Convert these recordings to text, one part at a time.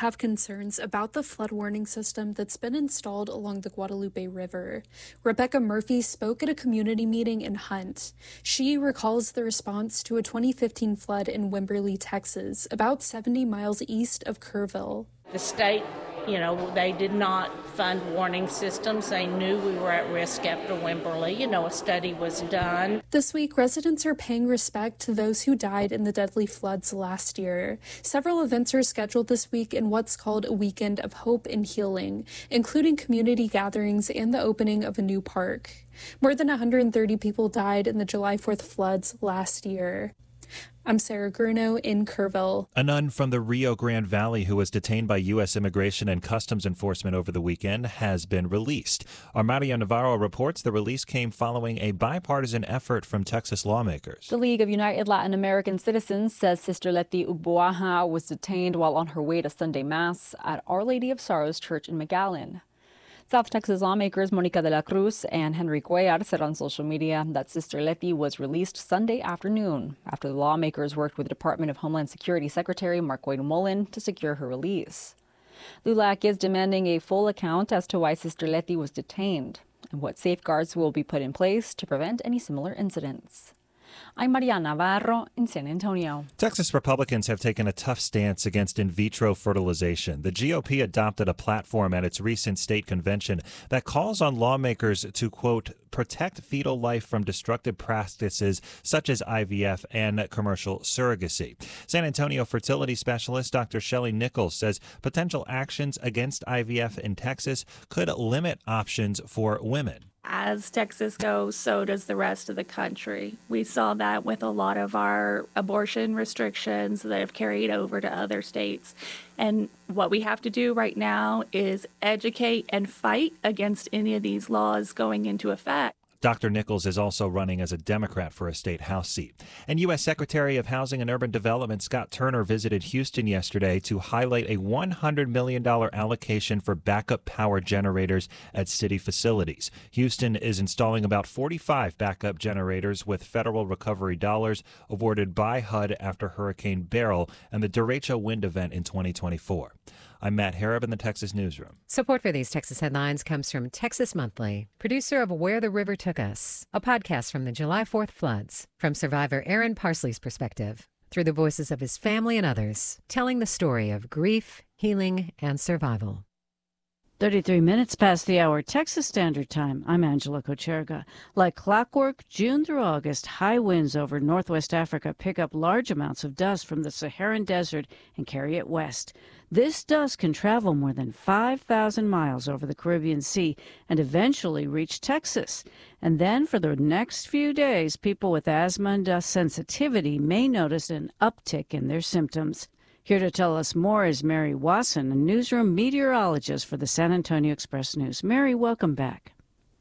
have concerns about the flood warning system that's been installed along the Guadalupe River. Rebecca Murphy spoke at a community meeting in Hunt. She recalls the response to a 2015 flood in Wimberley, Texas, about 70 miles east of Kerrville. The state, they did not fund warning systems. They knew we were at risk after Wimberley. A study was done. This week, residents are paying respect to those who died in the deadly floods last year. Several events are scheduled this week in what's called a weekend of hope and healing, including community gatherings and the opening of a new park. More than 130 people died in the July 4th floods last year. I'm Sarah Grunow in Kerrville. A nun from the Rio Grande Valley who was detained by U.S. Immigration and Customs Enforcement over the weekend has been released. Our Maria Navarro reports the release came following a bipartisan effort from Texas lawmakers. The League of United Latin American Citizens says Sister Leti Ubuaja was detained while on her way to Sunday Mass at Our Lady of Sorrows Church in McAllen. South Texas lawmakers Monica de la Cruz and Henry Cuellar said on social media that Sister Leti was released Sunday afternoon after the lawmakers worked with Department of Homeland Security Secretary Markwayne Mullin to secure her release. LULAC is demanding a full account as to why Sister Leti was detained and what safeguards will be put in place to prevent any similar incidents. I'm Maria Navarro in San Antonio. Texas Republicans have taken a tough stance against in vitro fertilization. The GOP adopted a platform at its recent state convention that calls on lawmakers to, quote, protect fetal life from destructive practices such as IVF and commercial surrogacy. San Antonio fertility specialist Dr. Shelley Nichols says potential actions against IVF in Texas could limit options for women. As Texas goes, so does the rest of the country. We saw that with a lot of our abortion restrictions that have carried over to other states. And what we have to do right now is educate and fight against any of these laws going into effect. Dr. Nichols is also running as a Democrat for a state House seat. And U.S. Secretary of Housing and Urban Development Scott Turner visited Houston yesterday to highlight a $100 million allocation for backup power generators at city facilities. Houston is installing about 45 backup generators with federal recovery dollars awarded by HUD after Hurricane Beryl and the derecho wind event in 2024. I'm Matt Harrop in the Texas Newsroom. Support for these Texas headlines comes from Texas Monthly, producer of Where the River Took Us, a podcast from the July 4th floods, from survivor Aaron Parsley's perspective, through the voices of his family and others, telling the story of grief, healing, and survival. 33 minutes past the hour, Texas Standard Time. I'm Angela Kocherga. Like clockwork, June through August, high winds over northwest Africa pick up large amounts of dust from the Saharan Desert and carry it west. This dust can travel more than 5,000 miles over the Caribbean Sea and eventually reach Texas. And then for the next few days, people with asthma and dust sensitivity may notice an uptick in their symptoms. Here to tell us more is Mary Wasson, a newsroom meteorologist for the San Antonio Express News. Mary, welcome back.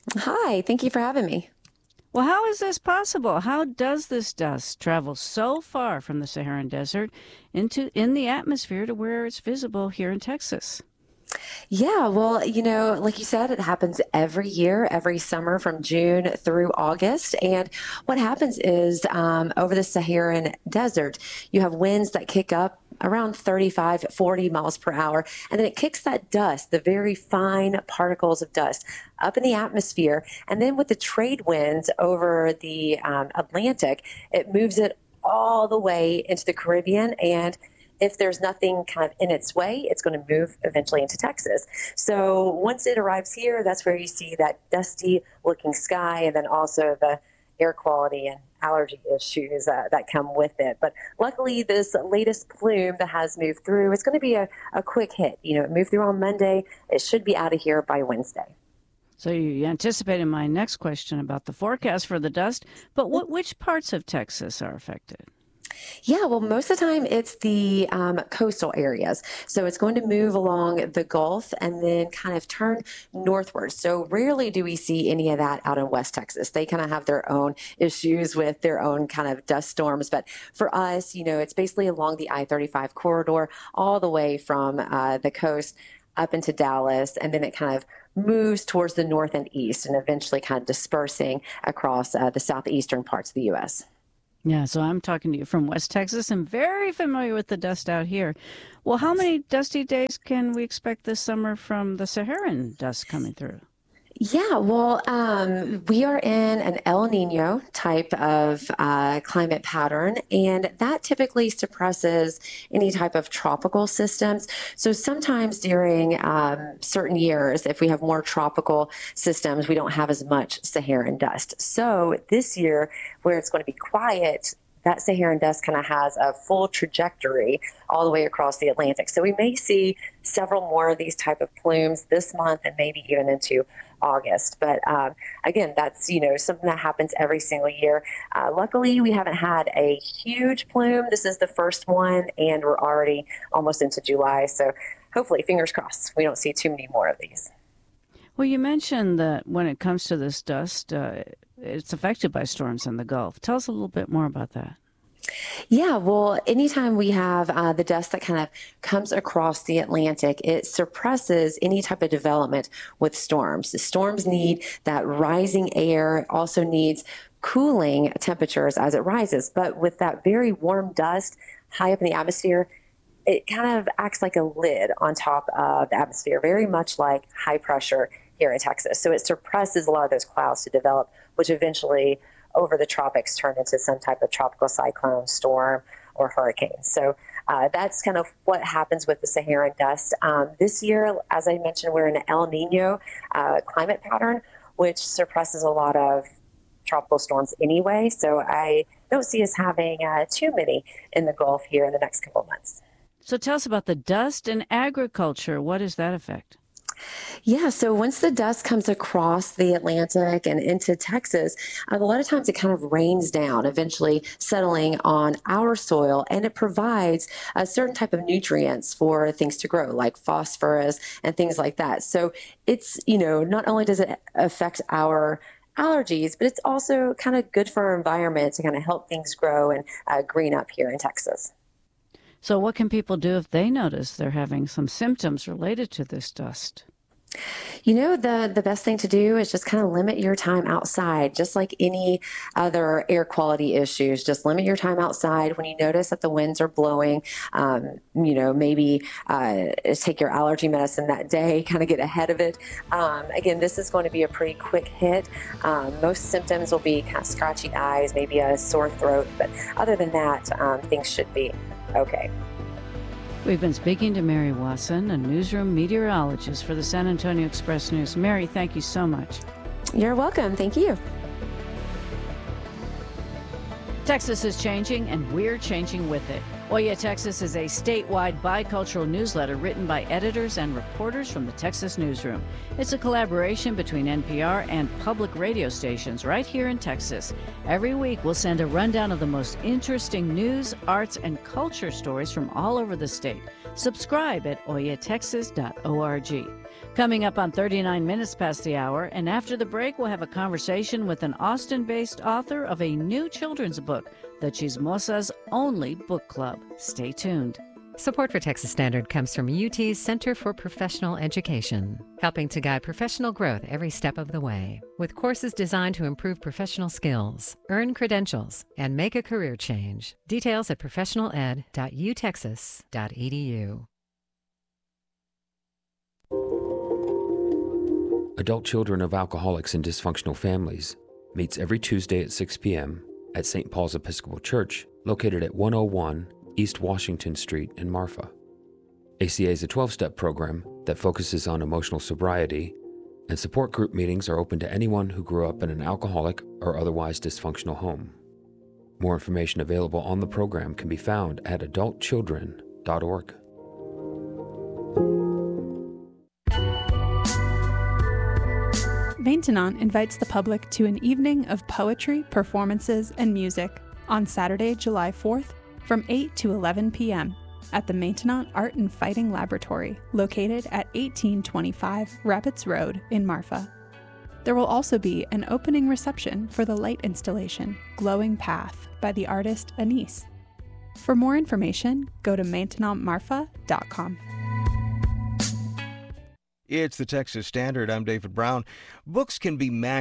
Hi, thank you for having me. Well, how is this possible? How does this dust travel so far from the Saharan Desert in the atmosphere to where it's visible here in Texas? Yeah, well, like you said, it happens every year, every summer from June through August. And what happens is over the Saharan Desert, you have winds that kick up around 35, 40 miles per hour. And then it kicks that dust, the very fine particles of dust, up in the atmosphere. And then with the trade winds over the Atlantic, it moves it all the way into the Caribbean. And if there's nothing kind of in its way, it's going to move eventually into Texas. So once it arrives here, that's where you see that dusty looking sky, and then also the air quality and allergy issues that come with it. But luckily, this latest plume that has moved through, it's going to be a quick hit. It moved through on Monday. It should be out of here by Wednesday. So you anticipated my next question about the forecast for the dust, but which parts of Texas are affected? Yeah, well, most of the time it's the coastal areas. So it's going to move along the Gulf and then kind of turn northward. So rarely do we see any of that out in West Texas. They kind of have their own issues with their own kind of dust storms. But for us, it's basically along the I-35 corridor all the way from the coast up into Dallas, and then it kind of moves towards the north and east and eventually kind of dispersing across the southeastern parts of the U.S. Yeah, so I'm talking to you from West Texas and very familiar with the dust out here. Well, how many dusty days can we expect this summer from the Saharan dust coming through? Yeah, well, we are in an El Nino type of climate pattern, and that typically suppresses any type of tropical systems. So sometimes during certain years, if we have more tropical systems, we don't have as much Saharan dust. So this year, where it's going to be quiet, that Saharan dust kind of has a full trajectory all the way across the Atlantic. So we may see several more of these type of plumes this month and maybe even into August. But again, that's, something that happens every single year. Luckily, we haven't had a huge plume. This is the first one, and we're already almost into July. So hopefully, fingers crossed, we don't see too many more of these. Well, you mentioned that when it comes to this dust, it's affected by storms in the Gulf. Tell us a little bit more about that. Yeah, well, anytime we have the dust that kind of comes across the Atlantic, it suppresses any type of development with storms. The storms need that rising air, it also needs cooling temperatures as it rises. But with that very warm dust high up in the atmosphere, it kind of acts like a lid on top of the atmosphere, very much like high pressure here in Texas. So it suppresses a lot of those clouds to develop, which eventually over the tropics turn into some type of tropical cyclone, storm, or hurricane. So that's kind of what happens with the Saharan dust. This year, as I mentioned, we're in an El Nino climate pattern, which suppresses a lot of tropical storms anyway. So I don't see us having too many in the Gulf here in the next couple of months. So tell us about the dust and agriculture. What does that affect? Yeah, so once the dust comes across the Atlantic and into Texas, a lot of times it kind of rains down, eventually settling on our soil, and it provides a certain type of nutrients for things to grow, like phosphorus and things like that. So it's, not only does it affect our allergies, but it's also kind of good for our environment to kind of help things grow and green up here in Texas. So what can people do if they notice they're having some symptoms related to this dust? The best thing to do is just kind of limit your time outside, just like any other air quality issues. Just limit your time outside. When you notice that the winds are blowing, maybe take your allergy medicine that day, kind of get ahead of it. Again, this is going to be a pretty quick hit. Most symptoms will be kind of scratchy eyes, maybe a sore throat, but other than that, things should be okay. We've been speaking to Mary Wasson, a newsroom meteorologist for the San Antonio Express News. Mary, thank you so much. You're welcome. Thank you. Texas is changing, and we're changing with it. Oye Texas is a statewide bicultural newsletter written by editors and reporters from the Texas newsroom. It's a collaboration between NPR and public radio stations right here in Texas. Every week, we'll send a rundown of the most interesting news, arts, and culture stories from all over the state. Subscribe at oyetexas.org. Coming up on 39 minutes past the hour, and after the break, we'll have a conversation with an Austin-based author of a new children's book, the Chismosas Only Book Club. Stay tuned. Support for Texas Standard comes from UT's Center for Professional Education, helping to guide professional growth every step of the way, with courses designed to improve professional skills, earn credentials, and make a career change. Details at professionaled.utexas.edu. Adult Children of Alcoholics and Dysfunctional Families meets every Tuesday at 6 p.m. at St. Paul's Episcopal Church, located at 101 East Washington Street in Marfa. ACA is a 12-step program that focuses on emotional sobriety, and support group meetings are open to anyone who grew up in an alcoholic or otherwise dysfunctional home. More information available on the program can be found at adultchildren.org. Maintenant invites the public to an evening of poetry, performances, and music on Saturday, July 4th from 8 to 11 p.m. at the Maintenant Art and Fighting Laboratory, located at 1825 Rapids Road in Marfa. There will also be an opening reception for the light installation, Glowing Path, by the artist Anise. For more information, go to maintenantmarfa.com. It's the Texas Standard. I'm David Brown. Books can be magic.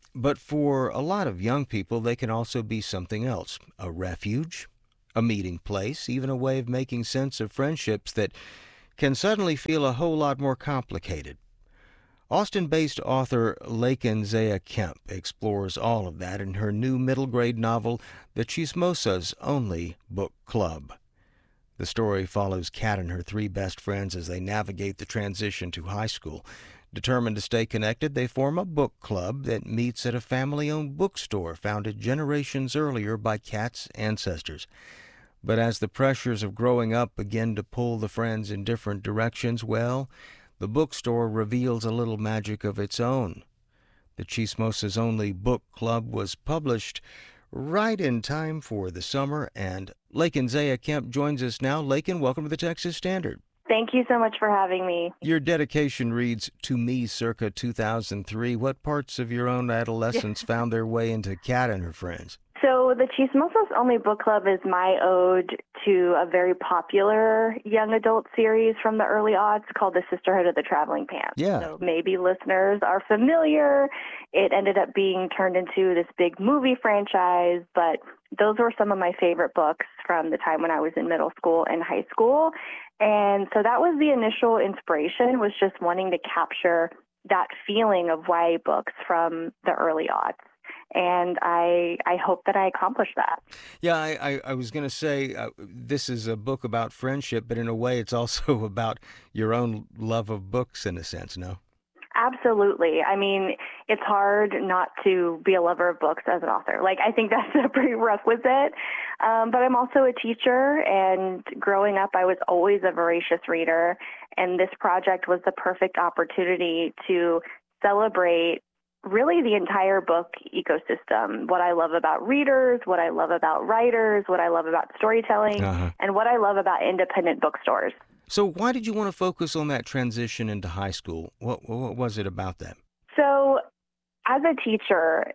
But for a lot of young people, they can also be something else, a refuge, a meeting place, even a way of making sense of friendships that can suddenly feel a whole lot more complicated. Austin-based author Laken Zaya Kemp explores all of that in her new middle-grade novel, The Chismosas Only Book Club. The story follows Kat and her three best friends as they navigate the transition to high school. Determined to stay connected, they form a book club that meets at a family-owned bookstore founded generations earlier by Kat's ancestors. But as the pressures of growing up begin to pull the friends in different directions, well, the bookstore reveals a little magic of its own. The Chismosas Only Book Club was published right in time for the summer, and Laken Zaya Kemp joins us now. Laken, welcome to the Texas Standard. Thank you so much for having me. Your dedication reads, "To me, circa 2003. What parts of your own adolescence found their way into Kat and her friends? So the Chismosas Only Book Club is my ode to a very popular young adult series from the early aughts called The Sisterhood of the Traveling Pants. Yeah. So maybe listeners are familiar. It ended up being turned into this big movie franchise, but those were some of my favorite books from the time when I was in middle school and high school. And so that was the initial inspiration, was just wanting to capture that feeling of YA books from the early aughts. And I hope that I accomplished that. Yeah, I was going to say this is a book about friendship, but in a way it's also about your own love of books in a sense, no? Absolutely. I mean, it's hard not to be a lover of books as an author. Like, I think that's a prerequisite. But I'm also a teacher, and growing up, I was always a voracious reader. And this project was the perfect opportunity to celebrate really the entire book ecosystem, what I love about readers, what I love about writers, what I love about storytelling, and what I love about independent bookstores. So why did you want to focus on that transition into high school? What was it about that? So as a teacher,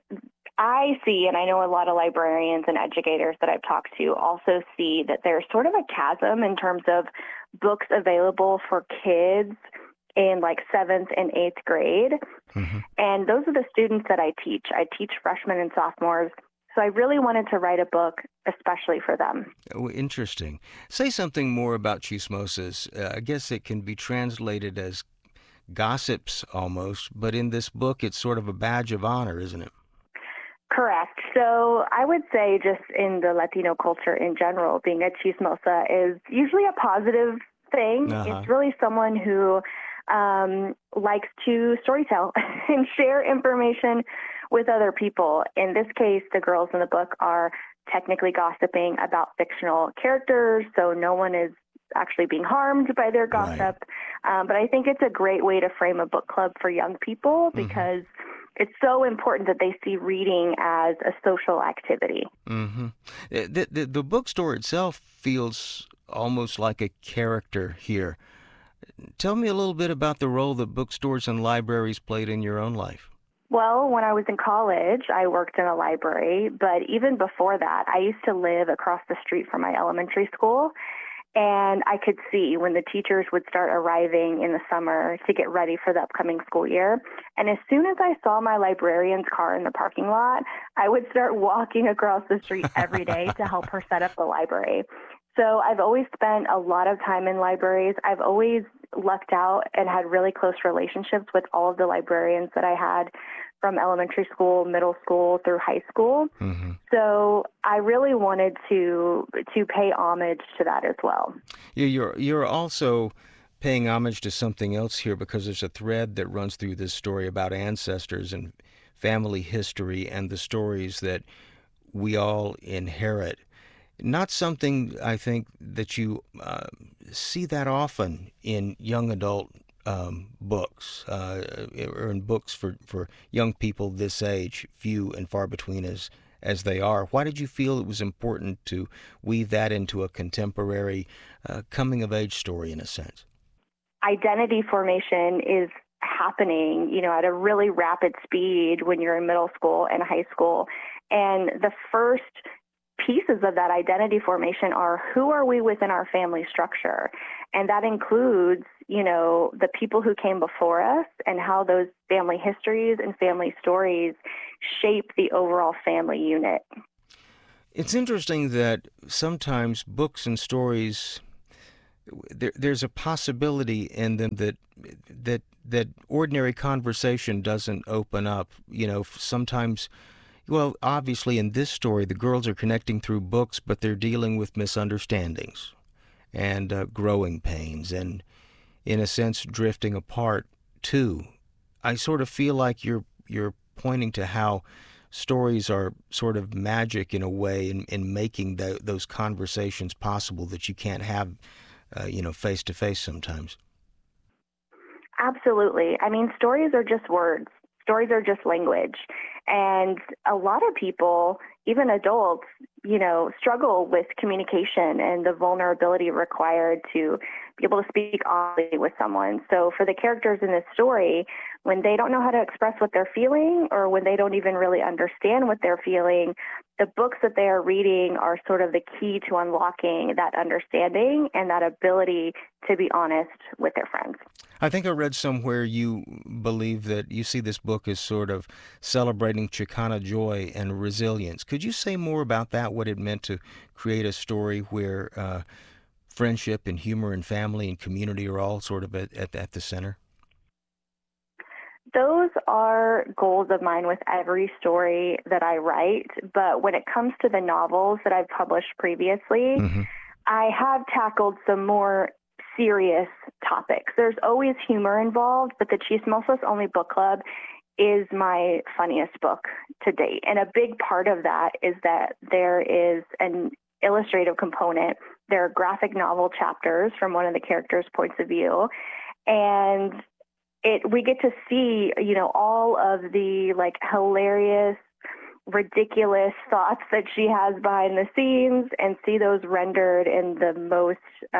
I see, and I know a lot of librarians and educators that I've talked to also see that there's sort of a chasm in terms of books available for kids in like 7th and 8th grade. And those are the students that I teach. I teach freshmen and sophomores. So I really wanted to write a book especially for them. Oh, interesting. Say something more about Chismosas. I guess it can be translated as gossips almost, but in this book it's sort of a badge of honor, isn't it? Correct. So I would say just in the Latino culture in general, being a chismosa is usually a positive thing. It's really someone who likes to storytell and share information with other people. In this case, the girls in the book are technically gossiping about fictional characters, so no one is actually being harmed by their gossip. But I think it's a great way to frame a book club for young people because it's so important that they see reading as a social activity. The bookstore itself feels almost like a character here. Tell me a little bit about the role that bookstores and libraries played in your own life. Well, when I was in college, I worked in a library, but even before that, I used to live across the street from my elementary school, and I could see when the teachers would start arriving in the summer to get ready for the upcoming school year. And as soon as I saw my librarian's car in the parking lot, I would start walking across the street every day to help her set up the library. So I've always spent a lot of time in libraries. I've always lucked out and had really close relationships with all of the librarians that I had from elementary school, middle school, through high school. So I really wanted to pay homage to that as well. You're also paying homage to something else here because there's a thread that runs through this story about ancestors and family history and the stories that we all inherit. Not something, I think, that you see that often in young adult books, or in books for young people this age, few and far between as they are. Why did you feel it was important to weave that into a contemporary coming-of-age story, in a sense? Identity formation is happening, at a really rapid speed when you're in middle school and high school. And the first pieces of that identity formation are who are we within our family structure? And that includes, the people who came before us and how those family histories and family stories shape the overall family unit. It's interesting that sometimes books and stories, there's a possibility in them that ordinary conversation doesn't open up. Sometimes, well, obviously in this story, the girls are connecting through books, but they're dealing with misunderstandings and growing pains and, in a sense, drifting apart too. I sort of feel like you're pointing to how stories are sort of magic in a way in making those conversations possible that you can't have, face to face sometimes. Absolutely. I mean, stories are just words. Stories are just language. And a lot of people, even adults, struggle with communication and the vulnerability required to be able to speak honestly with someone. So for the characters in this story, when they don't know how to express what they're feeling or when they don't even really understand what they're feeling, the books that they are reading are sort of the key to unlocking that understanding and that ability to be honest with their friends. I think I read somewhere you believe that you see this book as sort of celebrating Chicana joy and resilience. Could you say more about that, what it meant to create a story where friendship and humor and family and community are all sort of at the center? Those are goals of mine with every story that I write, but when it comes to the novels that I've published previously, I have tackled some more serious topics. There's always humor involved, but the Chismosos Only Book Club is my funniest book to date. And a big part of that is that there is an illustrative component. There are graphic novel chapters from one of the characters' points of view. And we get to see, all of the hilarious, ridiculous thoughts that she has behind the scenes and see those rendered in the most,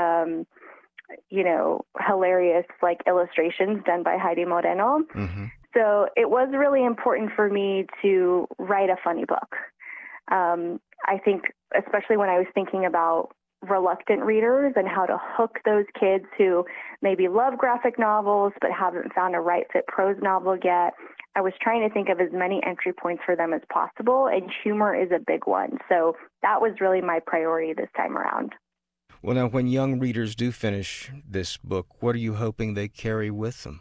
hilarious illustrations done by Heidi Moreno. So it was really important for me to write a funny book. I think, especially when I was thinking about reluctant readers and how to hook those kids who maybe love graphic novels but haven't found a right fit prose novel yet, I was trying to think of as many entry points for them as possible, and humor is a big one. So that was really my priority this time around. Well, now, when young readers do finish this book, what are you hoping they carry with them?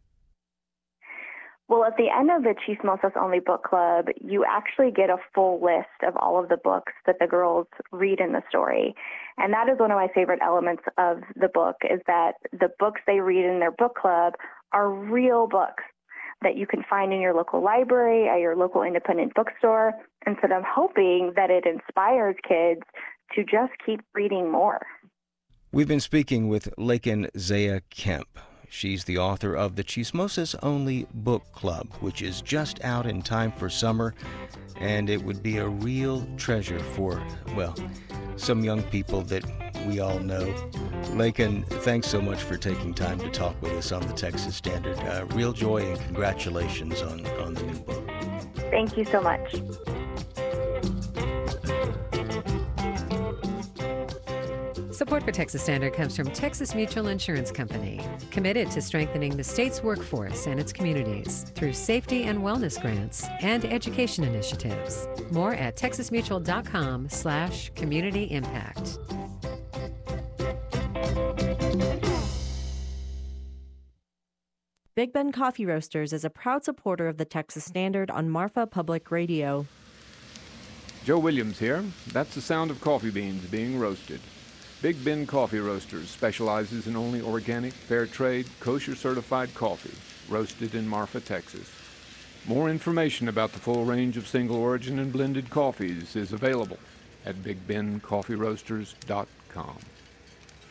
Well, at the end of the Chismosos Only Book Club, you actually get a full list of all of the books that the girls read in the story. And that is one of my favorite elements of the book, is that the books they read in their book club are real books that you can find in your local library, at your local independent bookstore. And so I'm hoping that it inspires kids to just keep reading more. We've been speaking with Lakin Zaya Kemp. She's the author of the Chismosos Only Book Club, which is just out in time for summer, and it would be a real treasure for, some young people that we all know. Lakin, thanks so much for taking time to talk with us on the Texas Standard. Real joy and congratulations on the new book. Thank you so much. Support for Texas Standard comes from Texas Mutual Insurance Company, committed to strengthening the state's workforce and its communities through safety and wellness grants and education initiatives. More at texasmutual.com/community impact. Big Ben Coffee Roasters is a proud supporter of the Texas Standard on Marfa Public Radio. Joe Williams here. That's the sound of coffee beans being roasted. Big Ben Coffee Roasters specializes in only organic, fair trade, kosher certified coffee, roasted in Marfa, Texas. More information about the full range of single origin and blended coffees is available at BigBenCoffeeRoasters.com.